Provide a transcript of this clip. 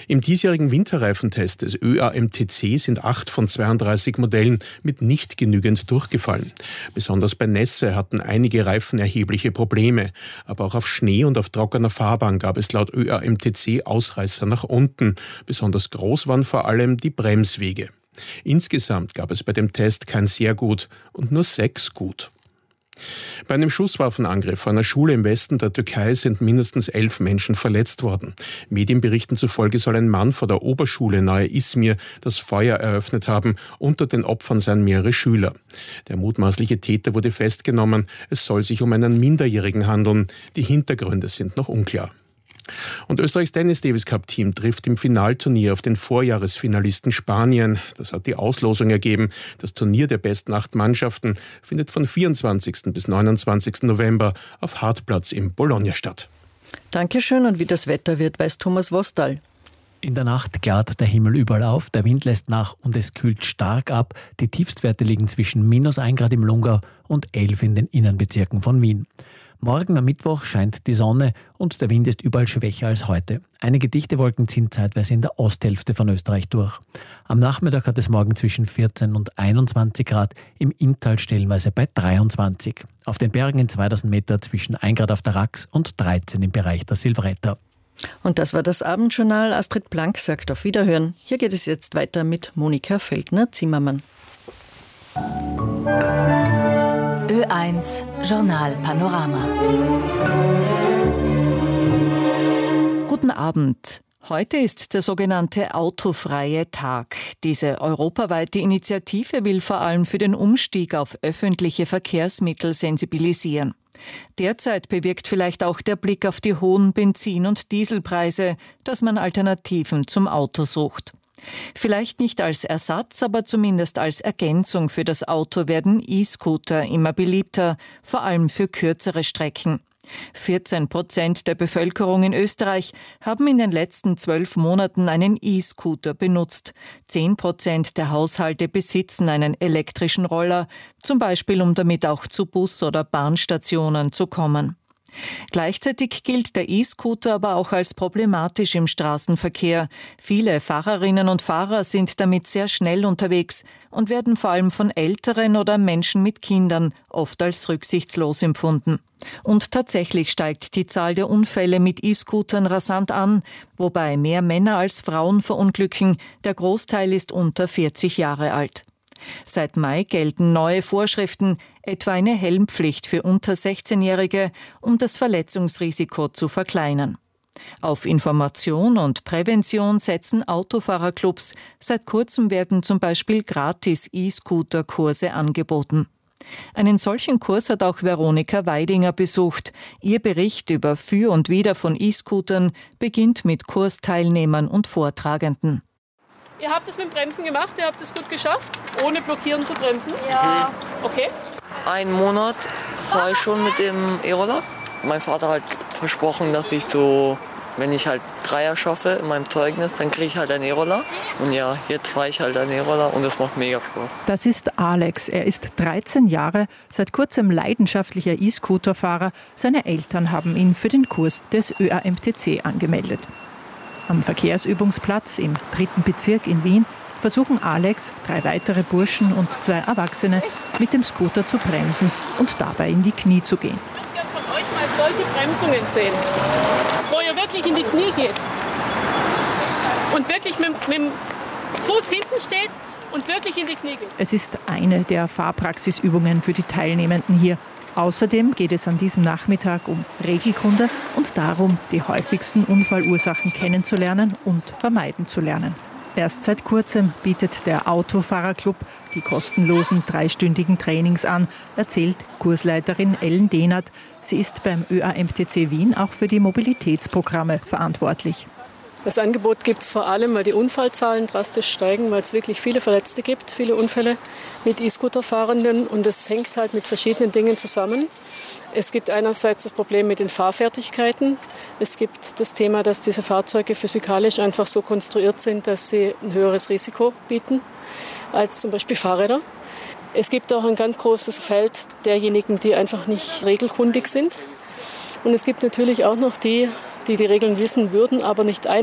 Im diesjährigen Winterreifentest des ÖAMTC sind 8 von 32 Modellen mit nicht genügend durchgefallen. Besonders bei Nässe hatten einige Reifen erhebliche Probleme. Aber auch auf Schnee und auf trockener Fahrbahn gab es laut ÖAMTC Ausreißer nach unten. Besonders groß waren vor allem die Bremswege. Insgesamt gab es bei dem Test kein sehr gut und nur 6 gut. Bei einem Schusswaffenangriff vor einer Schule im Westen der Türkei sind mindestens 11 Menschen verletzt worden. Medienberichten zufolge soll ein Mann vor der Oberschule nahe Izmir das Feuer eröffnet haben. Unter den Opfern seien mehrere Schüler. Der mutmaßliche Täter wurde festgenommen. Es soll sich um einen Minderjährigen handeln. Die Hintergründe sind noch unklar. Und Österreichs Tennis-Davis-Cup-Team trifft im Finalturnier auf den Vorjahresfinalisten Spanien. Das hat die Auslosung ergeben. Das Turnier der besten 8 Mannschaften findet von 24. bis 29. November auf Hartplatz in Bologna statt. Dankeschön. Und wie das Wetter wird, weiß Thomas Wostal. In der Nacht klart der Himmel überall auf, der Wind lässt nach und es kühlt stark ab. Die Tiefstwerte liegen zwischen -1 Grad im Lungau und 11 in den Innenbezirken von Wien. Morgen am Mittwoch scheint die Sonne und der Wind ist überall schwächer als heute. Einige dichte Wolken ziehen zeitweise in der Osthälfte von Österreich durch. Am Nachmittag hat es morgen zwischen 14 und 21 Grad, im Inntal stellenweise bei 23. Auf den Bergen in 2000 Meter zwischen 1 Grad auf der Rax und 13 im Bereich der Silvretta. Und das war das Abendjournal. Astrid Blank sagt auf Wiederhören. Hier geht es jetzt weiter mit Monika Feldner-Zimmermann. Ö1 Journal Panorama. Guten Abend. Heute ist der sogenannte Autofreie Tag. Diese europaweite Initiative will vor allem für den Umstieg auf öffentliche Verkehrsmittel sensibilisieren. Derzeit bewirkt vielleicht auch der Blick auf die hohen Benzin- und Dieselpreise, dass man Alternativen zum Auto sucht. Vielleicht nicht als Ersatz, aber zumindest als Ergänzung für das Auto werden E-Scooter immer beliebter, vor allem für kürzere Strecken. 14% der Bevölkerung in Österreich haben in den letzten 12 Monaten einen E-Scooter benutzt. 10% der Haushalte besitzen einen elektrischen Roller, zum Beispiel um damit auch zu Bus- oder Bahnstationen zu kommen. Gleichzeitig gilt der E-Scooter aber auch als problematisch im Straßenverkehr. Viele Fahrerinnen und Fahrer sind damit sehr schnell unterwegs und werden vor allem von Älteren oder Menschen mit Kindern oft als rücksichtslos empfunden. Und tatsächlich steigt die Zahl der Unfälle mit E-Scootern rasant an, wobei mehr Männer als Frauen verunglücken. Der Großteil ist unter 40 Jahre alt. Seit Mai gelten neue Vorschriften, etwa eine Helmpflicht für unter 16-Jährige, um das Verletzungsrisiko zu verkleinern. Auf Information und Prävention setzen Autofahrerclubs. Seit kurzem werden zum Beispiel gratis E-Scooter-Kurse angeboten. Einen solchen Kurs hat auch Veronika Weidinger besucht. Ihr Bericht über Für und Wider von E-Scootern beginnt mit Kursteilnehmern und Vortragenden. Ihr habt es mit dem Bremsen gemacht, ihr habt es gut geschafft, ohne blockieren zu bremsen? Ja. Okay. Einen Monat fahre ich schon mit dem E-Roller. Mein Vater hat versprochen, dass ich so, wenn ich halt 3er schaffe in meinem Zeugnis, dann kriege ich halt einen E-Roller. Und ja, jetzt fahre ich halt einen E-Roller und das macht mega Spaß. Das ist Alex. Er ist 13 Jahre, seit kurzem leidenschaftlicher E-Scooter-Fahrer. Seine Eltern haben ihn für den Kurs des ÖAMTC angemeldet. Am Verkehrsübungsplatz im 3. Bezirk in Wien versuchen Alex, 3 weitere Burschen und 2 Erwachsene mit dem Scooter zu bremsen und dabei in die Knie zu gehen. Ich würde gerne von euch mal solche Bremsungen sehen, wo ihr wirklich in die Knie geht und wirklich mit dem Fuß hinten steht und wirklich in die Knie geht. Es ist eine der Fahrpraxisübungen für die Teilnehmenden hier. Außerdem geht es an diesem Nachmittag um Regelkunde und darum, die häufigsten Unfallursachen kennenzulernen und vermeiden zu lernen. Erst seit kurzem bietet der Autofahrerclub die kostenlosen 3-stündigen Trainings an, erzählt Kursleiterin Ellen Dehnert. Sie ist beim ÖAMTC Wien auch für die Mobilitätsprogramme verantwortlich. Das Angebot gibt es vor allem, weil die Unfallzahlen drastisch steigen, weil es wirklich viele Verletzte gibt, viele Unfälle mit E-Scooter-Fahrenden. Und das hängt halt mit verschiedenen Dingen zusammen. Es gibt einerseits das Problem mit den Fahrfertigkeiten. Es gibt das Thema, dass diese Fahrzeuge physikalisch einfach so konstruiert sind, dass sie ein höheres Risiko bieten als zum Beispiel Fahrräder. Es gibt auch ein ganz großes Feld derjenigen, die einfach nicht regelkundig sind. Und es gibt natürlich auch noch die Regeln wissen würden, aber nicht